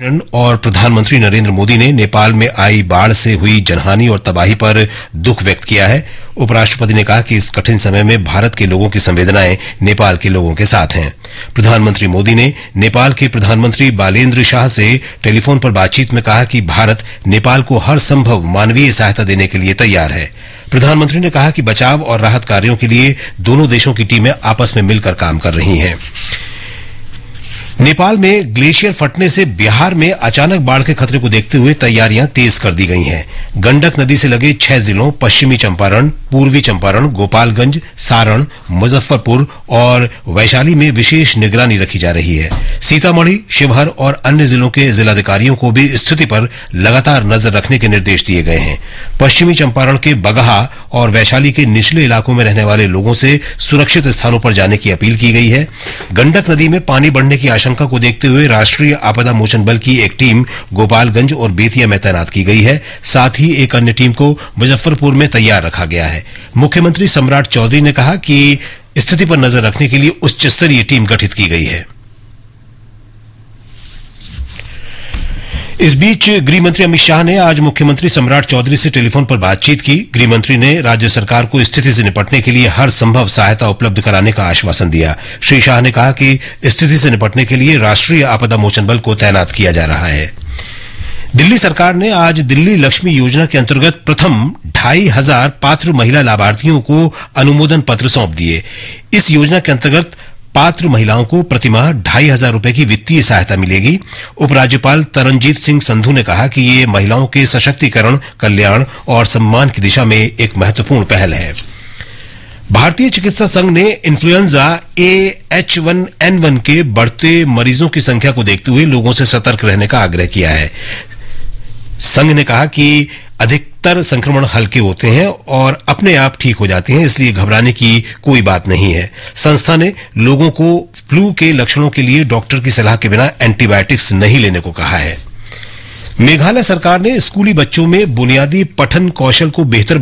और प्रधानमंत्री नरेंद्र मोदी ने नेपाल में आई बाढ़ से हुई जनहानि और तबाही पर दुख व्यक्त किया है। उपराष्ट्रपति ने कहा कि इस कठिन समय में भारत के लोगों की संवेदनाएं नेपाल के लोगों के साथ हैं। प्रधानमंत्री मोदी ने नेपाल के प्रधानमंत्री बालेन्द्र शाह से टेलीफोन पर बातचीत में कहा कि भारत नेपाल को हर संभव मानवीय सहायता देने के लिए तैयार है। प्रधानमंत्री ने कहा कि बचाव और राहत कार्यों के लिए दोनों देशों की टीमें आपस में मिलकर काम कर रही हैं। नेपाल में ग्लेशियर फटने से बिहार में अचानक बाढ़ के खतरे को देखते हुए तैयारियां तेज कर दी गई हैं। गंडक नदी से लगे 6 जिलों पश्चिमी चंपारण, पूर्वी चंपारण, गोपालगंज, सारण, मुजफ्फरपुर और वैशाली में विशेष निगरानी रखी जा रही है। सीतामढ़ी, शिवहर और अन्य जिलों के जिलाधिकारियों को भी स्थिति पर लगातार नजर रखने के निर्देश दिए गए हैं। पश्चिमी चंपारण के बगहा और वैशाली के निचले इलाकों में रहने वाले लोगों से सुरक्षित स्थानों पर जाने की अपील की गई है। गंडक नदी में पानी बढ़ने की आशंका को देखते हुए राष्ट्रीय आपदा मोचन बल की एक टीम गोपालगंज और बेतिया में तैनात की गई है। साथ ही एक अन्य टीम को मुजफ्फरपुर में तैयार रखा गया है। मुख्यमंत्री सम्राट चौधरी ने कहा कि स्थिति पर नजर रखने के लिए उच्च स्तरीय टीम गठित की गई है। इस बीच गृहमंत्री अमित शाह ने आज मुख्यमंत्री सम्राट चौधरी से टेलीफोन पर बातचीत की। गृहमंत्री ने राज्य सरकार को स्थिति से निपटने के लिए हर संभव सहायता उपलब्ध कराने का आश्वासन दिया। श्री शाह ने कहा कि स्थिति से निपटने के लिए राष्ट्रीय आपदा मोचन बल को तैनात किया जा रहा है। दिल्ली सरकार ने आज दिल्ली लक्ष्मी योजना के अंतर्गत प्रथम 2500 पात्र महिला लाभार्थियों को अनुमोदन पत्र सौंप दिए। इस योजना के अंतर्गत पात्र महिलाओं को प्रतिमाह 2500 रुपए की वित्तीय सहायता मिलेगी। उपराज्यपाल तरनजीत सिंह संधू ने कहा कि ये महिलाओं के सशक्तिकरण, कल्याण और सम्मान की दिशा में एक महत्वपूर्ण पहल है। भारतीय चिकित्सा संघ ने इन्फ्लुएंजा H1N1 के बढ़ते मरीजों की संख्या को देखते हुए लोगों से सतर्क रहने का आग्रह किया है। संघ ने कहा कि अधिकतर संक्रमण हल्के होते हैं और अपने आप ठीक हो जाते हैं, इसलिए घबराने की कोई बात नहीं है। संस्था ने लोगों को फ्लू के लक्षणों के लिए डॉक्टर की सलाह के बिना एंटीबायोटिक्स नहीं लेने को कहा है। मेघालय सरकार ने स्कूली बच्चों में बुनियादी पठन कौशल को बेहतर